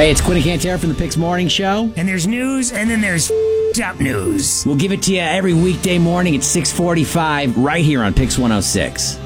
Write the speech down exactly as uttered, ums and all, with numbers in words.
Hey, it's Quinn Cantera from the Pix Morning Show. And there's news, and then there's up news. We'll give it to you every weekday morning at six forty-five right here on Pix one oh six.